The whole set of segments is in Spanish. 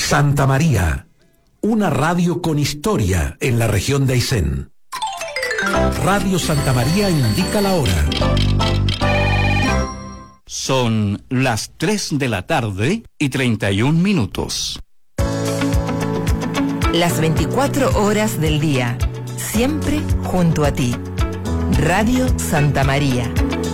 Santa María, una radio con historia en la región de Aysén. Radio Santa María indica la hora. Son las 3:31 Las 24 horas del día, siempre junto a ti. Radio Santa María.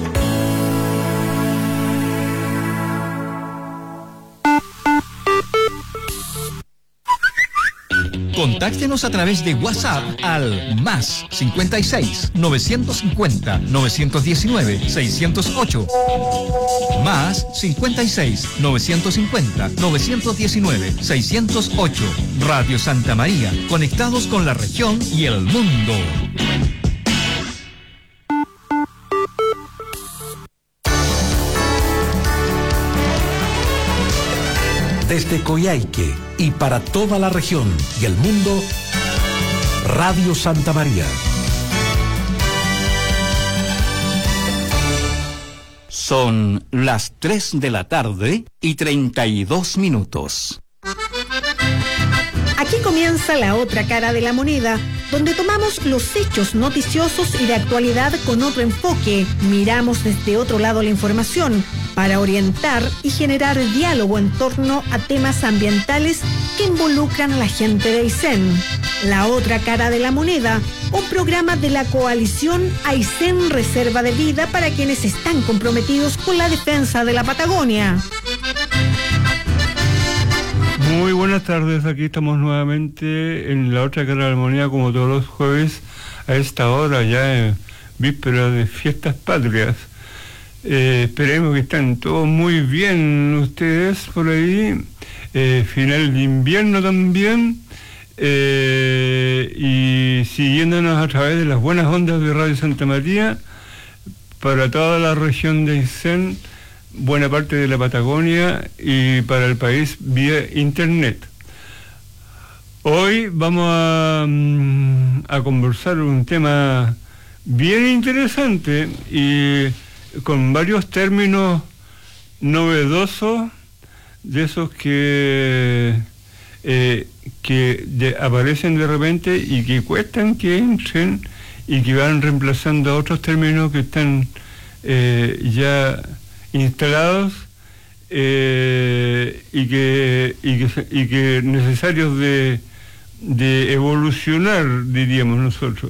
Contáctenos a través de WhatsApp al más 56 950 919 608. Más 56 950 919 608. Radio Santa María, conectados con la región y el mundo. Desde Coyhaique y para toda la región y el mundo, Radio Santa María. Son las 3:32. Aquí comienza La Otra Cara de la Moneda, donde tomamos los hechos noticiosos y de actualidad con otro enfoque. Miramos desde otro lado la información para orientar y generar diálogo en torno a temas ambientales que involucran a la gente de Aysén. La Otra Cara de la Moneda, un programa de la coalición Aysén Reserva de Vida para quienes están comprometidos con la defensa de la Patagonia. Muy buenas tardes, aquí estamos nuevamente en La Otra Cara de la Moneda, como todos los jueves a esta hora, ya en víspera de fiestas patrias. Esperemos que estén todos muy bien ustedes por ahí, final de invierno también, y siguiéndonos a través de las buenas ondas de Radio Santa María para toda la región de Aysén, buena parte de la Patagonia y para el país vía internet. Hoy vamos a conversar un tema bien interesante y con varios términos novedosos, de esos que aparecen de repente y que cuestan que entren y que van reemplazando a otros términos que están ya instalados y que necesarios de evolucionar, diríamos nosotros.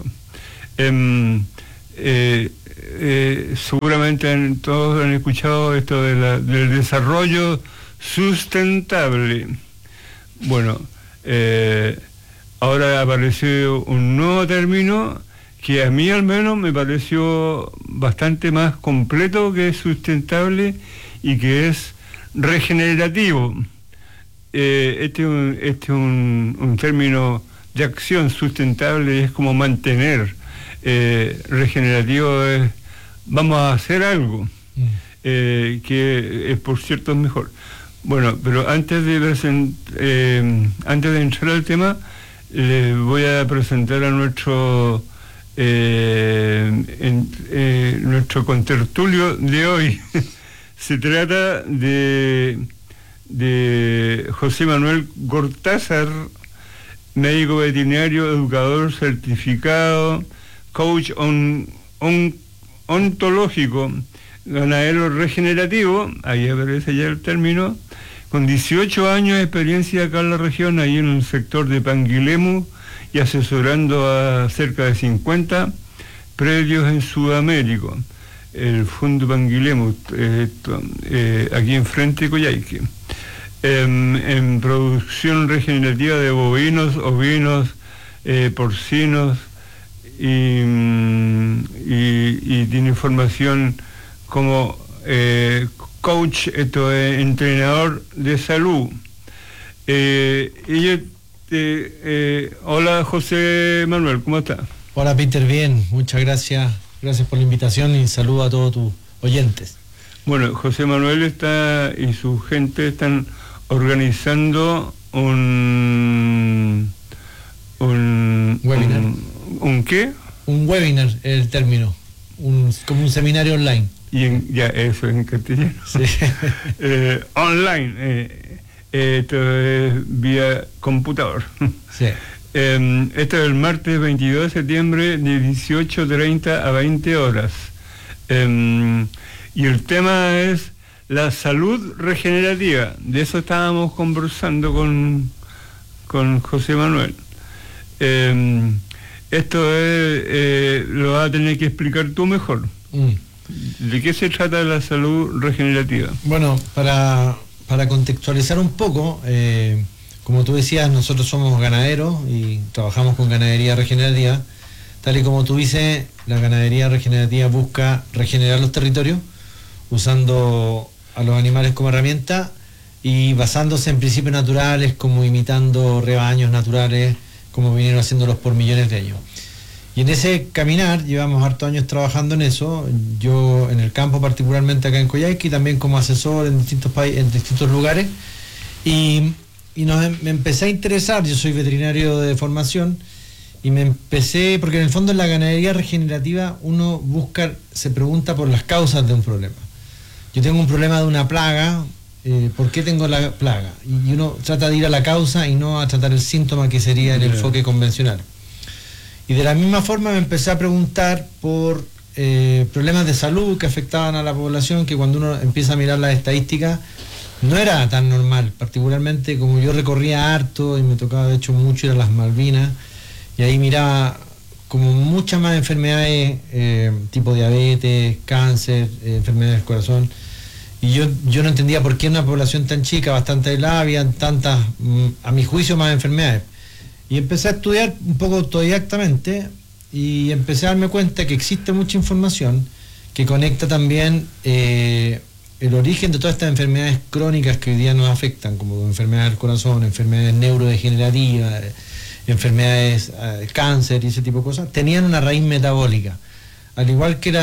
Seguramente todos han escuchado esto del desarrollo sustentable. Bueno, ahora apareció un nuevo término que a mí al menos me pareció bastante más completo que sustentable y que es regenerativo. Este es un término de acción. Sustentable es como mantener. Regenerativo es vamos a hacer algo, que es, por cierto, es mejor. Bueno, pero antes de entrar al tema, les voy a presentar a nuestro contertulio de hoy. Se trata de José Manuel Gortázar, médico veterinario, educador certificado, coach ontológico, ganadero regenerativo, ahí aparece ya el término, con 18 años de experiencia acá en la región, ahí en el sector de Panguilemu, y asesorando a cerca de 50 predios en Sudamérica, el Fondo Panguilemu, aquí enfrente de Coyhaique, en producción regenerativa de bovinos, ovinos, porcinos, y tiene formación como coach, entrenador de salud. Hola José Manuel, ¿cómo está? Hola Peter, bien, muchas gracias por la invitación y saludo a todos tus oyentes. Bueno, José Manuel y su gente están organizando un webinar. ¿Un qué? Un webinar, el término, como un seminario online. Ya, eso en castellano. Sí. Online. Esto es vía computador. Sí. Esto es el martes 22 de septiembre de 18:30 a 20 horas. Y el tema es la salud regenerativa. De eso estábamos conversando con José Manuel. Esto lo vas a tener que explicar tú mejor. ¿De qué se trata la salud regenerativa? Bueno, para contextualizar un poco, como tú decías, nosotros somos ganaderos y trabajamos con ganadería regenerativa. Tal y como tú dices, la ganadería regenerativa busca regenerar los territorios usando a los animales como herramienta y basándose en principios naturales, como imitando rebaños naturales, como vinieron haciéndolos por millones de años. Y en ese caminar llevamos hartos años trabajando en eso, yo en el campo, particularmente acá en Coyhaique, y también como asesor en distintos países, en distintos lugares, y me empecé a interesar. Yo soy veterinario de formación y me empecé, porque en el fondo en la ganadería regenerativa uno se pregunta por las causas de un problema. Yo tengo un problema de una plaga, ¿por qué tengo la plaga? Y uno trata de ir a la causa y no a tratar el síntoma, que sería el enfoque convencional. Y de la misma forma me empecé a preguntar por problemas de salud que afectaban a la población, que cuando uno empieza a mirar las estadísticas no era tan normal, particularmente como yo recorría harto y me tocaba de hecho mucho ir a las Malvinas, y ahí miraba como muchas más enfermedades, tipo diabetes, cáncer, enfermedades del corazón, y yo no entendía por qué en una población tan chica, bastante aislada, había tantas, a mi juicio, más enfermedades. Y empecé a estudiar un poco autodidactamente y empecé a darme cuenta que existe mucha información que conecta también el origen de todas estas enfermedades crónicas que hoy día nos afectan, como enfermedades del corazón, enfermedades neurodegenerativas, enfermedades, cáncer y ese tipo de cosas, tenían una raíz metabólica. Al igual que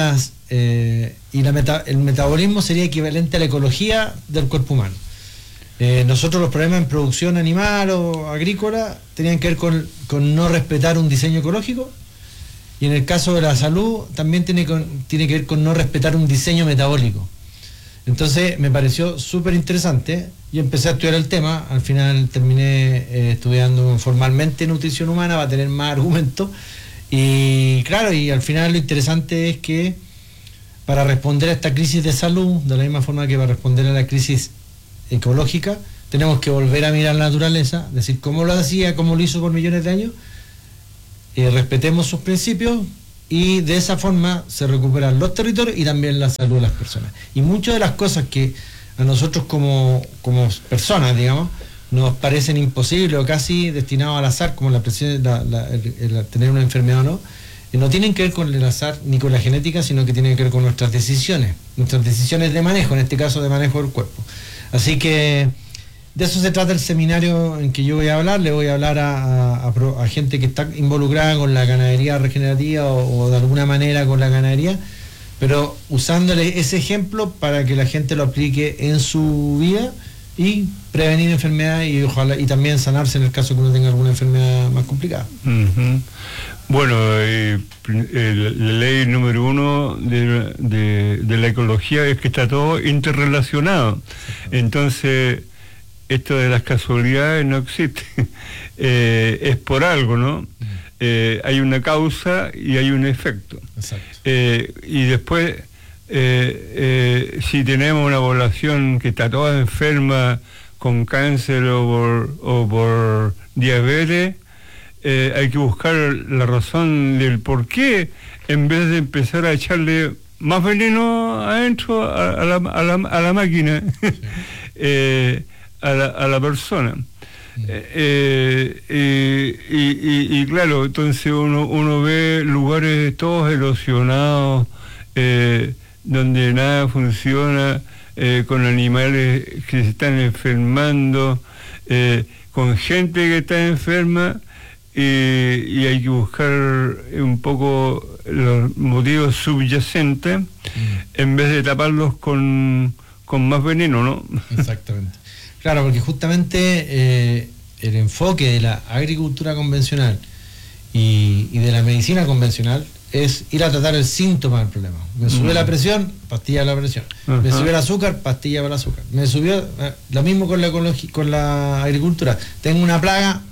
el metabolismo sería equivalente a la ecología del cuerpo humano. Nosotros los problemas en producción animal o agrícola tenían que ver con no respetar un diseño ecológico, y en el caso de la salud también tiene que ver con no respetar un diseño metabólico. Entonces me pareció súper interesante y empecé a estudiar el tema. Al final terminé estudiando formalmente nutrición humana para tener más argumentos, y claro, y al final lo interesante es que para responder a esta crisis de salud, de la misma forma que para responder a la crisis ecológica, tenemos que volver a mirar la naturaleza, decir cómo lo hacía, cómo lo hizo por millones de años, respetemos sus principios, y de esa forma se recuperan los territorios y también la salud de las personas. Y muchas de las cosas que a nosotros como personas, digamos, nos parecen imposibles o casi destinados al azar, como la presión, el tener una enfermedad o no tienen que ver con el azar ni con la genética, sino que tienen que ver con nuestras decisiones de manejo, en este caso de manejo del cuerpo. Así que de eso se trata el seminario en que yo voy a hablar. Le voy a hablar a gente que está involucrada con la ganadería regenerativa o de alguna manera con la ganadería, pero usándole ese ejemplo para que la gente lo aplique en su vida y prevenir enfermedades, y ojalá y también sanarse en el caso que uno tenga alguna enfermedad más complicada. Uh-huh. Bueno, la ley número 1 de la ecología es que está todo interrelacionado. Entonces, esto de las casualidades no existe. Es por algo, ¿no? Hay una causa y hay un efecto. Exacto. Y después, si tenemos una población que está toda enferma con cáncer o por diabetes, hay que buscar la razón del por qué, en vez de empezar a echarle más veneno adentro a la máquina, sí. a la persona. Y claro, entonces uno ve lugares todos erosionados, donde nada funciona, con animales que se están enfermando, con gente que está enferma, y hay que buscar un poco los motivos subyacentes en vez de taparlos con más veneno, ¿no? Exactamente. Claro, porque justamente el enfoque de la agricultura convencional y de la medicina convencional es ir a tratar el síntoma del problema. Me subió la presión, pastilla para la presión. Me subió el azúcar, pastilla para el azúcar. Me subió, lo mismo con la agricultura. Tengo una plaga,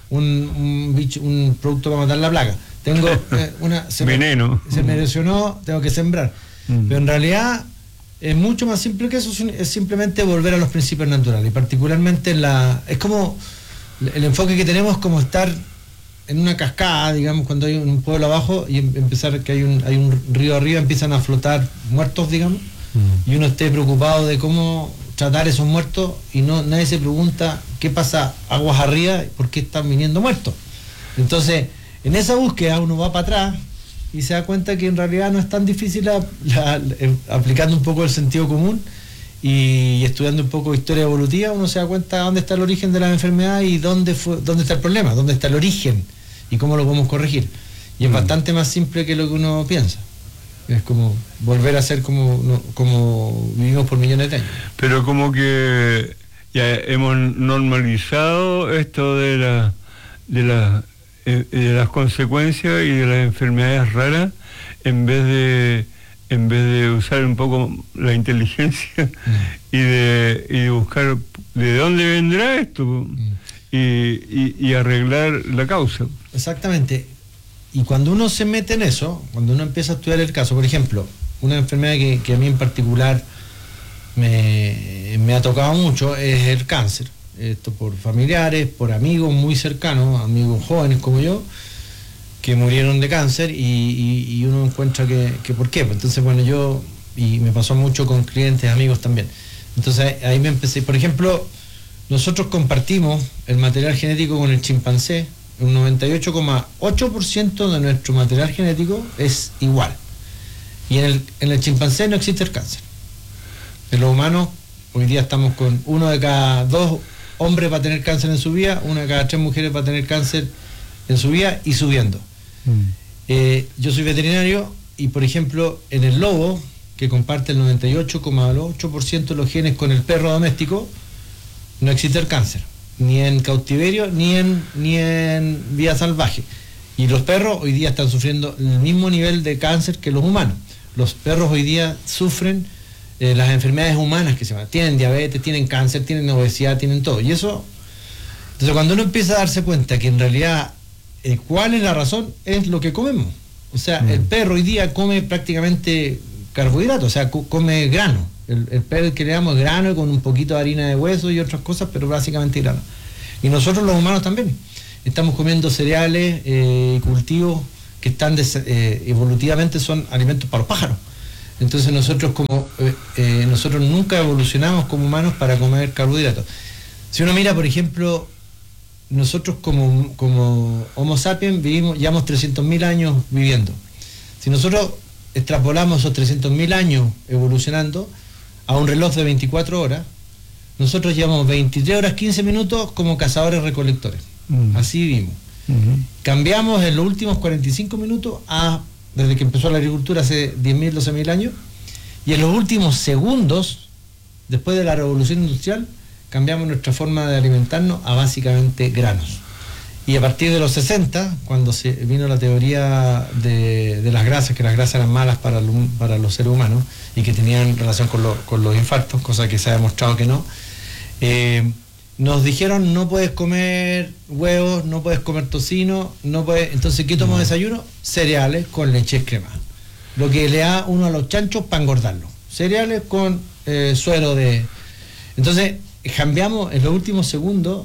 un producto para matar la plaga. Tengo veneno. Se me lesionó, tengo que sembrar. Pero en realidad es mucho más simple que eso, es simplemente volver a los principios naturales. Y particularmente es como el enfoque que tenemos, como estar en una cascada, digamos, cuando hay un pueblo abajo y empezar que hay un río arriba, empiezan a flotar muertos, digamos, y uno esté preocupado de cómo tratar esos muertos y nadie se pregunta qué pasa aguas arriba, por qué están viniendo muertos. Entonces, en esa búsqueda uno va para atrás y se da cuenta que en realidad no es tan difícil aplicando un poco el sentido común y estudiando un poco historia evolutiva, uno se da cuenta de dónde está el origen de la enfermedad y dónde está el problema, dónde está el origen y cómo lo podemos corregir. Y es bastante más simple que lo que uno piensa. Es como volver a ser como vivimos por millones de años. Pero como que ya hemos normalizado esto de las consecuencias y de las enfermedades raras, en vez de usar un poco la inteligencia y de buscar de dónde vendrá esto y arreglar la causa. Exactamente. Y cuando uno se mete en eso, cuando uno empieza a estudiar el caso, por ejemplo, una enfermedad que a mí en particular me ha tocado mucho es el cáncer. Esto por familiares, por amigos muy cercanos, amigos jóvenes como yo, que murieron de cáncer y uno encuentra que ¿por qué? Entonces, bueno, y me pasó mucho con clientes, amigos también. Entonces ahí me empecé, por ejemplo, nosotros compartimos el material genético con el chimpancé, un 98,8% de nuestro material genético es igual. Y en el chimpancé no existe el cáncer. En los humanos, hoy día estamos con 1 de cada 2 hombres va a tener cáncer en su vida, 1 de cada 3 mujeres va a tener cáncer en su vida y subiendo. Yo soy veterinario y, por ejemplo, en el lobo, que comparte el 98,8% de los genes con el perro doméstico, no existe el cáncer, ni en cautiverio ni en vida salvaje. Y los perros hoy día están sufriendo el mismo nivel de cáncer que los humanos. Los perros hoy día sufren las enfermedades humanas que se llaman. Tienen diabetes, tienen cáncer, tienen obesidad, tienen todo. Y eso, entonces cuando uno empieza a darse cuenta que en realidad cuál es la razón, es lo que comemos. O sea, el perro hoy día come prácticamente carbohidratos, o sea, come grano. El perro que le damos grano con un poquito de harina de hueso y otras cosas, pero básicamente grano. Y nosotros los humanos también. Estamos comiendo cereales y cultivos que están evolutivamente son alimentos para los pájaros. Entonces nosotros nosotros nunca evolucionamos como humanos para comer carbohidratos. Si uno mira, por ejemplo, nosotros como Homo sapiens llevamos 300.000 años viviendo. Si nosotros extrapolamos esos 300.000 años evolucionando a un reloj de 24 horas, nosotros llevamos 23 horas 15 minutos como cazadores-recolectores. Así vivimos. Cambiamos en los últimos 45 minutos desde que empezó la agricultura hace 10.000, 12.000 años, y en los últimos segundos, después de la revolución industrial, cambiamos nuestra forma de alimentarnos a básicamente granos. Y a partir de los 60, cuando se vino la teoría de las grasas, que las grasas eran malas para los seres humanos y que tenían relación con los infartos, cosa que se ha demostrado que no, nos dijeron no puedes comer huevos, no puedes comer tocino, no puedes. Entonces, ¿qué tomo de desayuno? Cereales con leche cremada. Lo que le da uno a los chanchos para engordarlos. Cereales con suero de. Entonces, cambiamos en los últimos segundos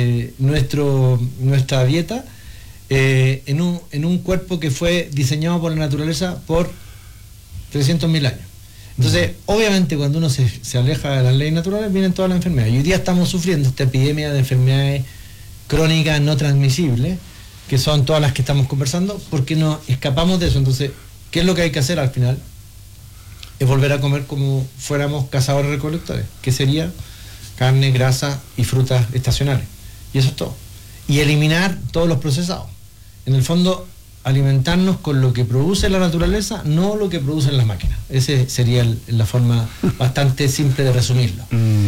nuestra dieta en un cuerpo que fue diseñado por la naturaleza por 300.000 años. Entonces, obviamente, cuando uno se aleja de las leyes naturales, vienen todas las enfermedades. Y hoy día estamos sufriendo esta epidemia de enfermedades crónicas no transmisibles, que son todas las que estamos conversando, porque nos escapamos de eso. Entonces, ¿qué es lo que hay que hacer al final? Es volver a comer como fuéramos cazadores-recolectores, que sería carne, grasa y frutas estacionales. Y eso es todo. Y eliminar todos los procesados. En el fondo, alimentarnos con lo que produce la naturaleza, no lo que producen las máquinas. Esa sería la forma bastante simple de resumirlo.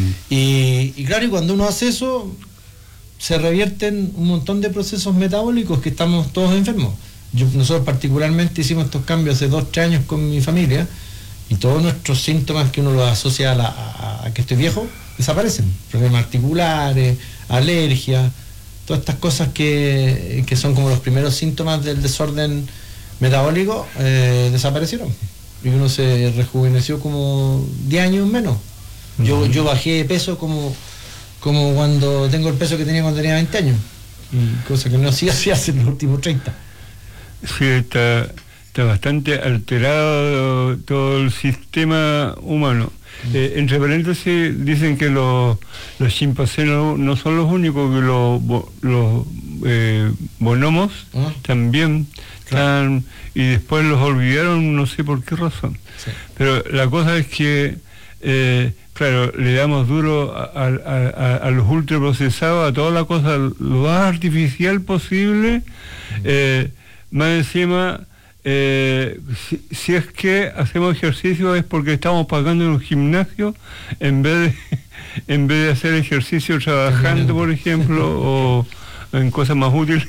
Y claro, y cuando uno hace eso, se revierten un montón de procesos metabólicos que estamos todos enfermos. Nosotros particularmente hicimos estos cambios hace 2-3 años con mi familia y todos nuestros síntomas que uno los asocia a que estoy viejo desaparecen. Problemas articulares, alergias, todas estas cosas que son como los primeros síntomas del desorden metabólico desaparecieron. Y uno se rejuveneció como 10 años menos. Yo bajé de peso como cuando tengo el peso que tenía cuando tenía 20 años. Y cosa que no hacía hace los últimos 30. Sí, está bastante alterado todo el sistema humano. Entre paréntesis, dicen que los chimpancés no son los únicos, que los bonobos también están, y después los olvidaron, no sé por qué razón. Sí. Pero la cosa es que, claro, le damos duro a los ultraprocesados, a toda la cosa lo más artificial posible, más encima. Si es que hacemos ejercicio es porque estamos pagando en un gimnasio en vez de hacer ejercicio trabajando, por ejemplo, o en cosas más útiles,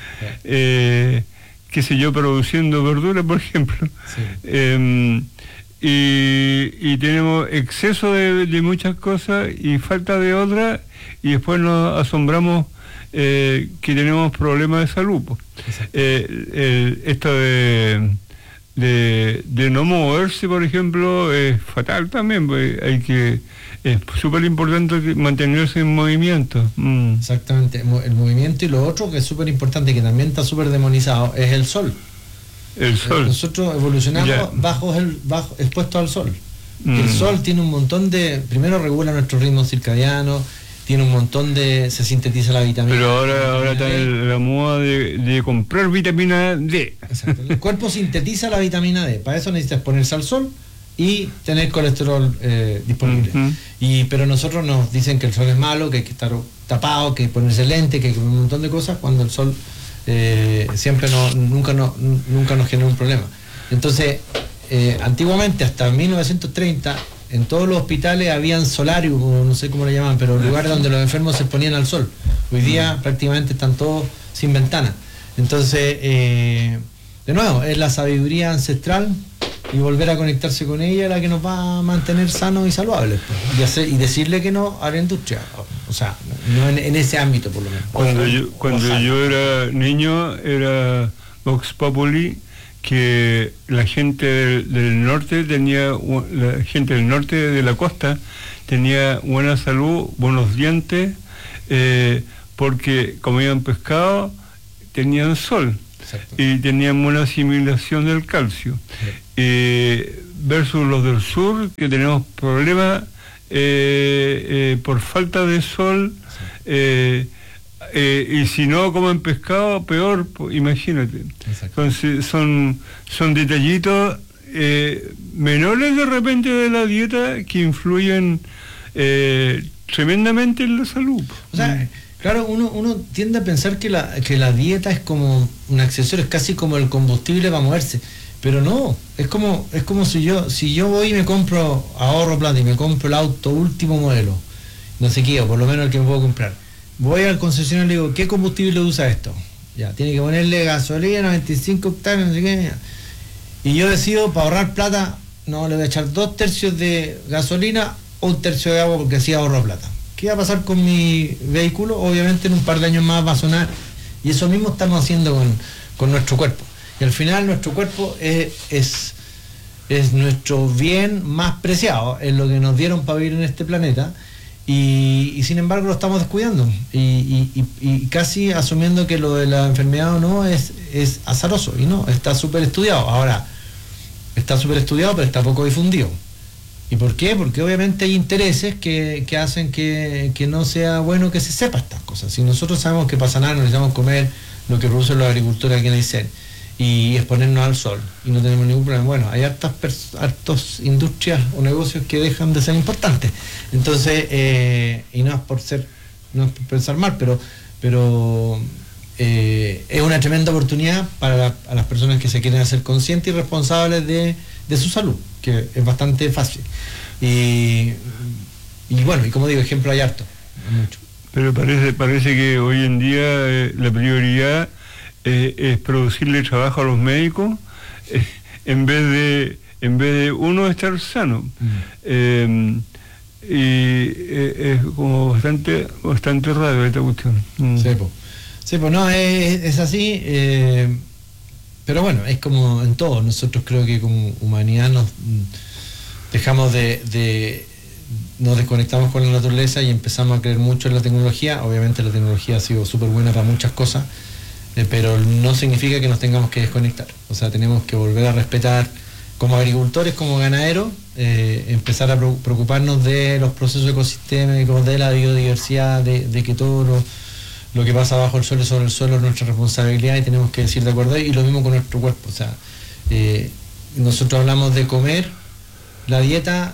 qué sé yo, produciendo verdura, por ejemplo. Sí. Y tenemos exceso de muchas cosas y falta de otras, y después nos asombramos que tenemos problemas de salud. Esto de no moverse, por ejemplo, es fatal también, pues es súper importante mantenerse en movimiento. Exactamente, el movimiento, y lo otro que es súper importante, que también está súper demonizado, es el sol. El sol. Nosotros evolucionamos expuestos al sol. El sol tiene un montón primero regula nuestro ritmo circadiano, tiene un montón se sintetiza la vitamina D. Pero ahora está la moda de comprar vitamina D. Exacto. El cuerpo sintetiza la vitamina D. Para eso necesitas ponerse al sol y tener colesterol disponible. Pero nosotros nos dicen que el sol es malo, que hay que estar tapado, que hay que ponerse lente, que hay que un montón de cosas, cuando el sol nunca nos genera un problema. Entonces, antiguamente, hasta 1930, en todos los hospitales habían solarios, no sé cómo le llaman, pero lugares donde los enfermos se ponían al sol. Hoy día prácticamente están todos sin ventana. Entonces, de nuevo, es la sabiduría ancestral y volver a conectarse con ella la que nos va a mantener sanos y saludables. Y decirle que no a la industria. O sea, no en ese ámbito por lo menos. Cuando yo era niño, era Vox Populi, que la gente del norte la gente del norte de la costa tenía buena salud, buenos dientes, porque comían pescado, tenían sol. Exacto. Y tenían buena asimilación del calcio. Versus los del sur, que tenemos problemas por falta de sol. Y si no comen pescado, peor, imagínate. Entonces son detallitos menores de repente de la dieta que influyen tremendamente en la salud. O sea, claro, uno tiende a pensar que la dieta es como un accesorio, es casi como el combustible para moverse. Pero no, es como si yo voy y me compro, ahorro plata y me compro el auto último modelo, no sé qué, o por lo menos el que me puedo comprar. Voy al concesionario y le digo, ¿qué combustible usa esto? Ya, tiene que ponerle gasolina, 25 octanos, no sé qué. Y yo decido, para ahorrar plata, no, le voy a echar 2/3 de gasolina o 1/3 de agua, porque así ahorro plata. ¿Qué va a pasar con mi vehículo? Obviamente en un par de años más va a sonar. Y eso mismo estamos haciendo con nuestro cuerpo. Y al final nuestro cuerpo es nuestro bien más preciado, es lo que nos dieron para vivir en este planeta. Y sin embargo lo estamos descuidando y casi asumiendo que lo de la enfermedad o no es azaroso, y no, está súper estudiado. Ahora, está súper estudiado, pero está poco difundido. ¿Y por qué? Porque obviamente hay intereses que hacen que no sea bueno que se sepa estas cosas. Si nosotros sabemos que para sanar necesitamos comer lo que producen los agricultores aquí en Aysén y exponernos al sol, y no tenemos ningún problema. Bueno, hay hartas industrias o negocios que dejan de ser importantes. Entonces, y no es por pensar mal, pero es una tremenda oportunidad para las personas que se quieren hacer conscientes y responsables de su salud, que es bastante fácil. Y bueno, y como digo, ejemplo hay harto, mucho. Pero parece que hoy en día la prioridad es producirle trabajo a los médicos en vez de uno estar sano. Y es como bastante raro esta cuestión. Sí, pues no, es así, pero bueno, es como en todo. Nosotros creo que como humanidad nos dejamos nos desconectamos con la naturaleza y empezamos a creer mucho en la tecnología. Obviamente la tecnología ha sido súper buena para muchas cosas, pero no significa que nos tengamos que desconectar. O sea, tenemos que volver a respetar, como agricultores, como ganaderos, empezar a preocuparnos de los procesos ecosistémicos, de la biodiversidad, de que todo lo que pasa bajo el suelo y sobre el suelo es nuestra responsabilidad y tenemos que decir de acuerdo, y lo mismo con nuestro cuerpo. O sea, nosotros hablamos de comer la dieta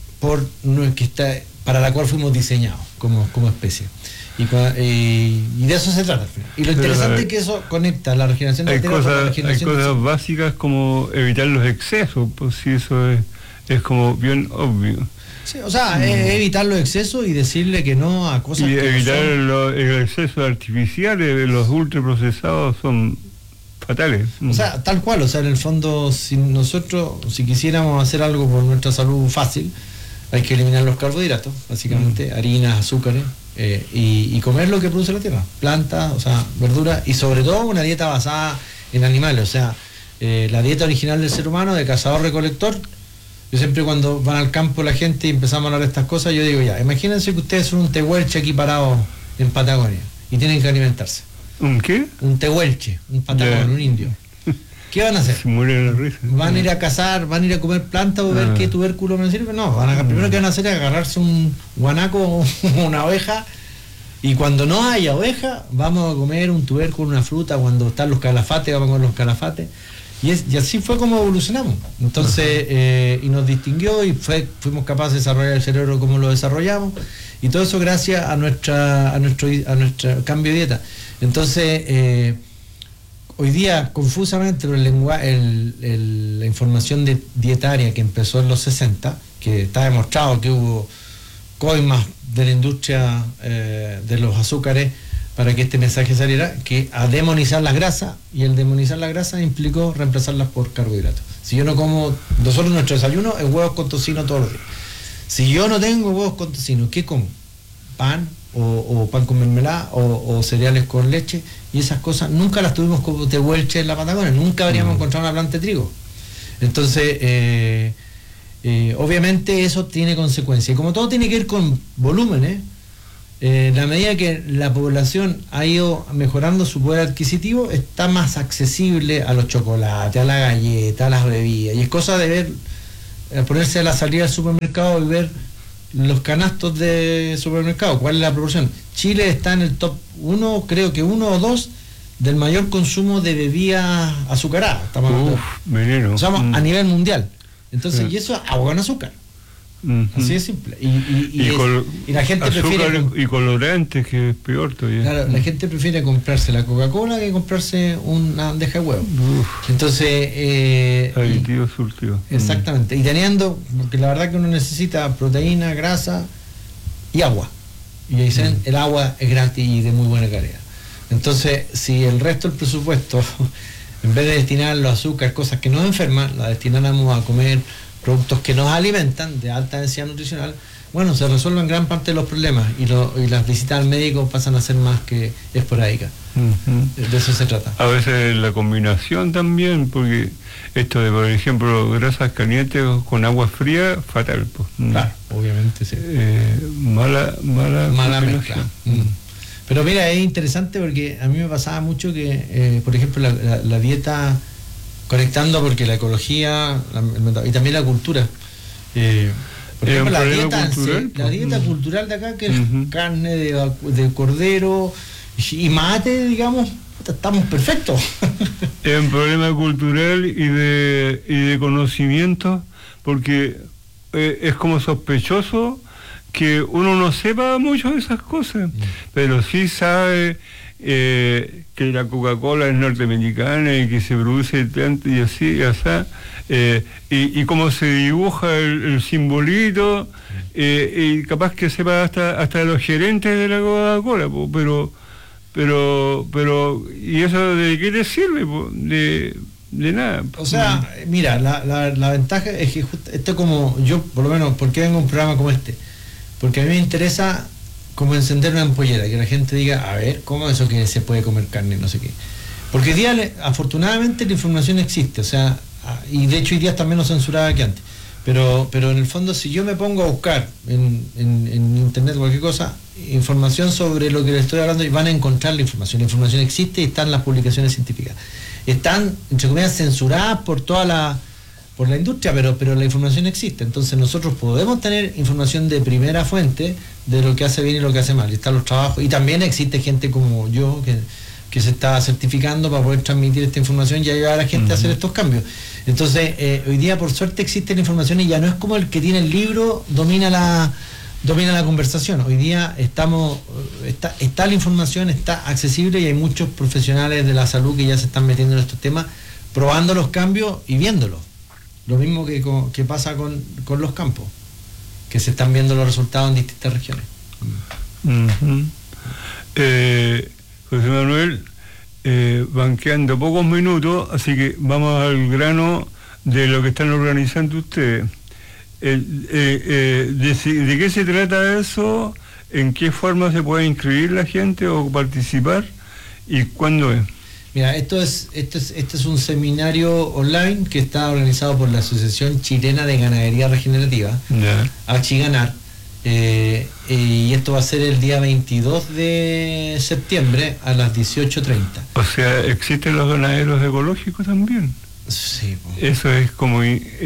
para la cual fuimos diseñados como especie. Y de eso se trata al final. Y lo interesante es que eso conecta la regeneración de la tierra con la regeneración. Hay cosas básicas como evitar los excesos, pues si eso es como bien obvio. Sí, o sea, evitar los excesos y decirle que no a cosas y que evitar no son. el exceso artificiales, los ultraprocesados son fatales. O sea, tal cual, o sea, en el fondo, si quisiéramos hacer algo por nuestra salud fácil, hay que eliminar los carbohidratos, básicamente, harinas, azúcares, y comer lo que produce la tierra, plantas, o sea, verduras, y sobre todo una dieta basada en animales, o sea, la dieta original del ser humano, de cazador-recolector. Yo siempre cuando van al campo la gente y empezamos a hablar de estas cosas, yo digo, ya, imagínense que ustedes son un tehuelche aquí parado en Patagonia, y tienen que alimentarse. ¿Un qué? Un tehuelche, un patagón, un indio. ¿Qué van a hacer? Se muere la risa. ¿Van a ir a cazar, van a ir a comer plantas o ver qué tubérculo me sirve? No, primero que van a hacer es agarrarse un guanaco o una oveja, y cuando no haya oveja, vamos a comer un tubérculo, una fruta. Cuando están los calafates, vamos a comer los calafates. Y así fue como evolucionamos. Entonces, y nos distinguió y fuimos capaces de desarrollar el cerebro como lo desarrollamos, y todo eso gracias a nuestro cambio de dieta. Entonces, hoy día, confusamente, la información dietaria que empezó en los 60, que está demostrado que hubo coimas de la industria de los azúcares para que este mensaje saliera, que a demonizar las grasas, y el demonizar las grasas implicó reemplazarlas por carbohidratos. Si yo no como, nosotros nuestro desayuno es huevos con tocino todos los días. Si yo no tengo huevos con tocino, ¿qué como? Pan, o pan con mermelada, o cereales con leche, y esas cosas nunca las tuvimos como tehuelche en la Patagonia, nunca habríamos encontrado una planta de trigo. Entonces, obviamente eso tiene consecuencias, y como todo tiene que ver con volúmenes, la medida que la población ha ido mejorando su poder adquisitivo, está más accesible a los chocolates, a la galleta, a las bebidas, y es cosa de ver, ponerse a la salida del supermercado y ver los canastos de supermercado, cuál es la proporción. Chile está en el top 1, creo que 1 o 2 del mayor consumo de bebidas azucaradas. Veneno. A nivel mundial. Entonces, y eso ahoga en azúcar. Así de simple. Y la gente prefiere. Y colorantes, que es peor todavía. Claro, la gente prefiere comprarse la Coca-Cola que comprarse una bandeja de huevo. Entonces. Aditivo surtido. Exactamente. Y teniendo, porque la verdad que uno necesita proteína, grasa y agua. Y ahí dicen, el agua es gratis y de muy buena calidad. Entonces, si el resto del presupuesto, en vez de destinarlo a azúcar, cosas que nos enferman, la destináramos a comer productos que nos alimentan de alta densidad nutricional, bueno, se resuelven gran parte de los problemas, y las visitas al médico pasan a ser más que esporádicas. De eso se trata. A veces la combinación también, porque esto de, por ejemplo, grasas calientes con agua fría, fatal. Pues. Claro, obviamente sí. Mala mezcla. Pero mira, es interesante porque a mí me pasaba mucho que, por ejemplo, la dieta, conectando, porque la ecología y también la cultura, por ejemplo, la dieta cultural de acá, que es carne de cordero y mate, digamos, estamos perfectos. Es un problema cultural y de conocimiento, porque es como sospechoso que uno no sepa mucho de esas cosas, pero sí sabe que la Coca-Cola es norteamericana y que se produce tanto y así, y cómo se dibuja el simbolito, y capaz que sepa hasta los gerentes de la Coca-Cola, pero pero, ¿y eso de qué te sirve? De nada. O sea, mira, la ventaja es que esto, como yo, por lo menos, ¿por qué vengo a un programa como este? Porque a mí me interesa como encender una ampollera, que la gente diga, a ver, ¿cómo eso que se puede comer carne? No sé qué. Porque hoy día, afortunadamente, la información existe, o sea, y de hecho hoy día está menos censurada que antes. Pero en el fondo, si yo me pongo a buscar en internet cualquier cosa, información sobre lo que les estoy hablando, y van a encontrar la información existe y están las publicaciones científicas. Están, entre comillas, censuradas por la industria, pero la información existe. Entonces nosotros podemos tener información de primera fuente de lo que hace bien y lo que hace mal. Y están los trabajos, y también existe gente como yo que se está certificando para poder transmitir esta información y ayudar a la gente a hacer estos cambios. Entonces, hoy día por suerte existe la información y ya no es como el que tiene el libro domina la conversación. Hoy día está la información, está accesible, y hay muchos profesionales de la salud que ya se están metiendo en estos temas, probando los cambios y viéndolos. Lo mismo que pasa con los campos, que se están viendo los resultados en distintas regiones. José Manuel, van quedando pocos minutos, así que vamos al grano de lo que están organizando ustedes. ¿De qué se trata eso? ¿En qué forma se puede inscribir la gente o participar? ¿Y cuándo es? Mira, este es un seminario online que está organizado por la Asociación Chilena de Ganadería Regenerativa, Achiganar, y esto va a ser el día 22 de septiembre a las 18:30. O sea, ¿existen los ganaderos ecológicos también? Sí. Eso es como...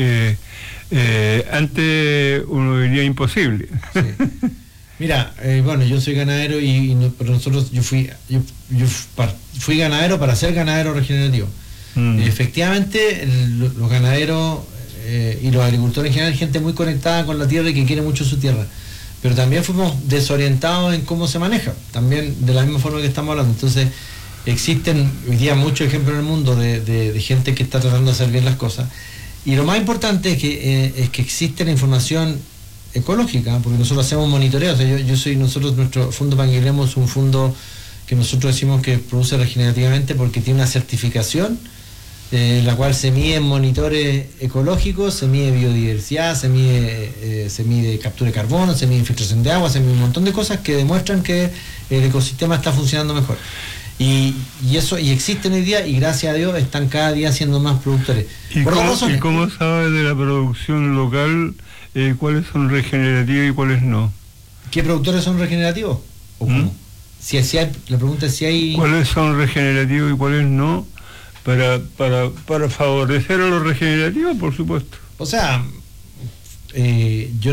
antes uno diría imposible. Sí. Mira, bueno, yo soy ganadero pero nosotros yo fui ganadero para ser ganadero regenerativo. Efectivamente, los ganaderos y los agricultores en general, gente muy conectada con la tierra y que quiere mucho su tierra, pero también fuimos desorientados en cómo se maneja, también de la misma forma que estamos hablando. Entonces existen hoy día muchos ejemplos en el mundo de gente que está tratando de hacer bien las cosas, y lo más importante es que existe la información ecológica, porque nosotros hacemos monitoreo. O sea, nuestro Fondo Panguilemo es un fondo que nosotros decimos que produce regenerativamente porque tiene una certificación en la cual se miden monitores ecológicos, se mide biodiversidad, se mide captura de carbono, se mide infiltración de agua, se mide un montón de cosas que demuestran que el ecosistema está funcionando mejor. Y existen hoy día, y gracias a Dios están cada día siendo más productores. ¿Y cómo sabes de la producción local cuáles son regenerativos y cuáles no? ¿Qué productores son regenerativos? ¿O cómo? La pregunta es si hay... ¿Cuáles son regenerativos y cuáles no? Para favorecer a los regenerativos, por supuesto. O sea, yo